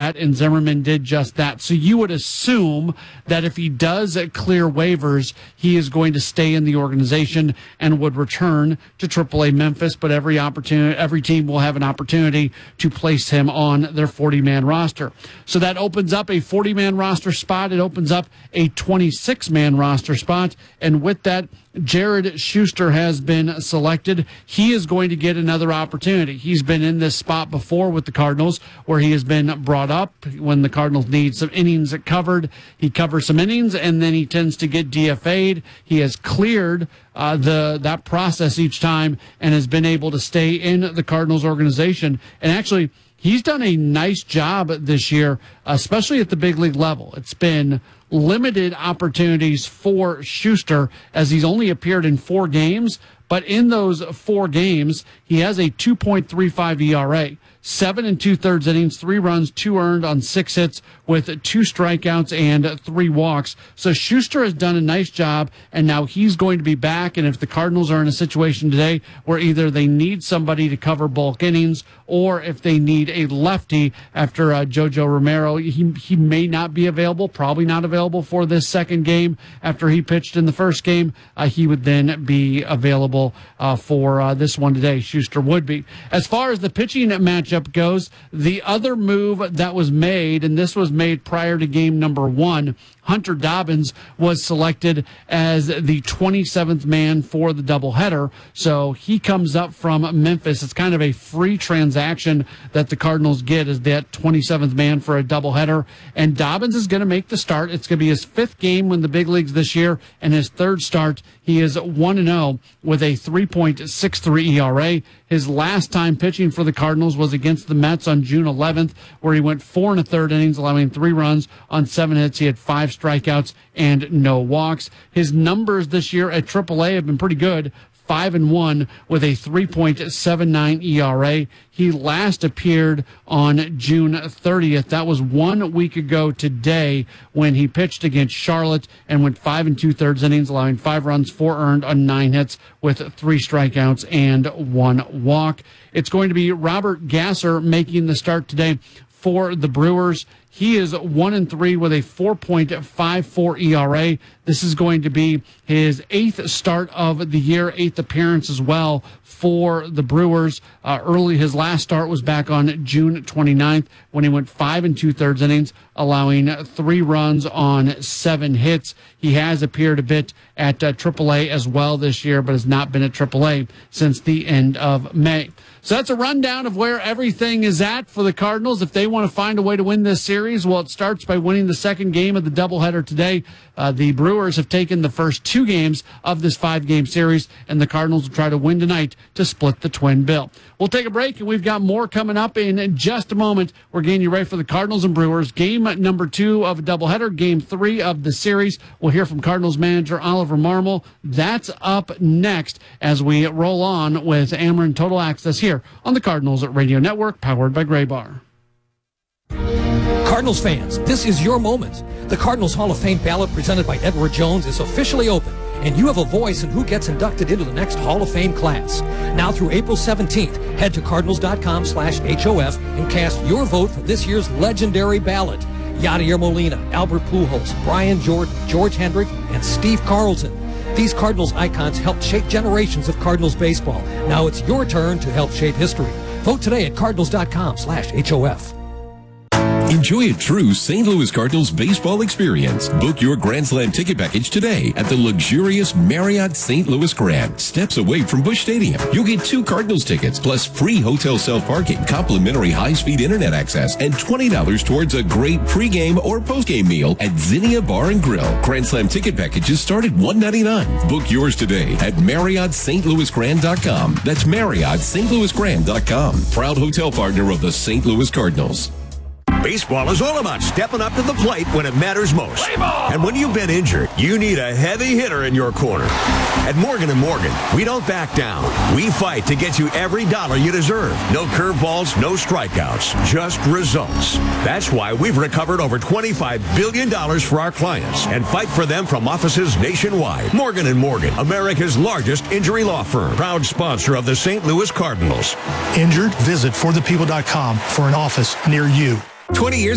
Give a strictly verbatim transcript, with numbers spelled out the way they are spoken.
that, and Zimmerman did just that. So you would assume that if he does clear waivers, he is going to stay in the organization and would return to triple A Memphis, but every opportunity, every team will have an opportunity to place him on their forty-man roster. So that opens up a forty-man roster spot. It opens up a twenty-six-man roster spot, and with that, Jared Schuster has been selected. He is going to get another opportunity. He's been in this spot before with the Cardinals, where he has been brought up when the Cardinals need some innings covered. He covers some innings, and then he tends to get D F A'd. He has cleared uh, the that process each time and has been able to stay in the Cardinals organization. And actually, he's done a nice job this year, especially at the big league level. It's been limited opportunities for Schuster, as he's only appeared in four games, but in those four games, he has a two point three five E R A. Seven and two-thirds innings, three runs, two earned on six hits with two strikeouts and three walks. So Schuster has done a nice job, and now he's going to be back. And if the Cardinals are in a situation today where either they need somebody to cover bulk innings or if they need a lefty after uh, Jojo Romero, he, he may not be available, probably not available for this second game after he pitched in the first game. Uh, he would then be available uh, for uh, this one today. Schuster would be. As far as the pitching matchup goes, the other move that was made, and this was made prior to game number one, Hunter Dobbins was selected as the twenty-seventh man for the doubleheader. So he comes up from Memphis. It's kind of a free transaction that the Cardinals get, as that twenty-seventh man for a doubleheader. And Dobbins is going to make the start. It's going to be his fifth game in the big leagues this year, and his third start. He is one and oh with a three point six three E R A. His last time pitching for the Cardinals was against the Mets on June eleventh, where he went four and a third innings, allowing three runs on seven hits. He had five strikeouts and no walks. His numbers this year at triple A have been pretty good. Five and one with a three point seven nine E R A. He last appeared on June thirtieth. That was one week ago today when he pitched against Charlotte and went five and two thirds innings, allowing five runs, four earned on nine hits with three strikeouts and one walk. It's going to be Robert Gasser making the start today for the Brewers. He is one and three with a four point five four E R A. This is going to be his eighth start of the year, eighth appearance as well for the Brewers. Uh, early, his last start was back on June twenty-ninth when he went five and two thirds innings, allowing three runs on seven hits. He has appeared a bit at uh, triple A as well this year, but has not been at triple A since the end of May. So that's a rundown of where everything is at for the Cardinals. If they want to find a way to win this series, well, it starts by winning the second game of the doubleheader today. Uh, the Brewers have taken the first two games of this five-game series, and the Cardinals will try to win tonight to split the twin bill. We'll take a break, and we've got more coming up in just a moment. We're getting you ready for the Cardinals and Brewers. Game number two of a doubleheader, game three of the series. We'll hear from Cardinals manager Oliver Marmol. That's up next as we roll on with Ameren Total Access here on the Cardinals Radio Network, powered by Gray Bar. Cardinals fans, this is your moment. The Cardinals Hall of Fame ballot presented by Edward Jones is officially open, and you have a voice in who gets inducted into the next Hall of Fame class. Now through April seventeenth, head to cardinals.com slash HOF and cast your vote for this year's legendary ballot. Yadier Molina, Albert Pujols, Brian Jordan, George Hendrick, and Steve Carlton. These Cardinals icons helped shape generations of Cardinals baseball. Now it's your turn to help shape history. Vote today at cardinals.com slash HOF. Enjoy a true Saint Louis Cardinals baseball experience. Book your Grand Slam ticket package today at the luxurious Marriott Saint Louis Grand, steps away from Busch Stadium. You'll get two Cardinals tickets plus free hotel self-parking, complimentary high-speed internet access, and twenty dollars towards a great pregame or postgame meal at Zinnia Bar and Grill. Grand Slam ticket packages start at one hundred ninety-nine dollars. Book yours today at Marriott Saint Louis Grand dot com. That's Marriott Saint Louis Grand dot com. Proud hotel partner of the Saint Louis Cardinals. Baseball is all about stepping up to the plate when it matters most. And when you've been injured, you need a heavy hitter in your corner. At Morgan and Morgan, we don't back down. We fight to get you every dollar you deserve. No curveballs, no strikeouts, just results. That's why we've recovered over twenty-five billion dollars for our clients and fight for them from offices nationwide. Morgan and Morgan, America's largest injury law firm, proud sponsor of the Saint Louis Cardinals. Injured? Visit for the people dot com for an office near you. twenty years